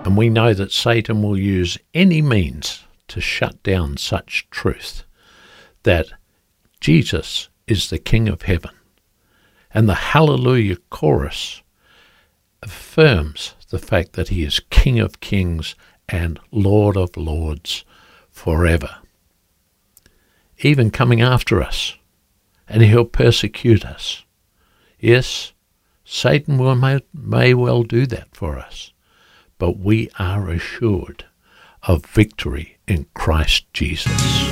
And we know that Satan will use any means to shut down such truth, that Jesus is the King of heaven. And the Hallelujah chorus affirms the fact that he is King of kings and Lord of lords forever. Even coming after us, and he'll persecute us. Yes, Satan may well do that for us, but we are assured of victory in Christ Jesus.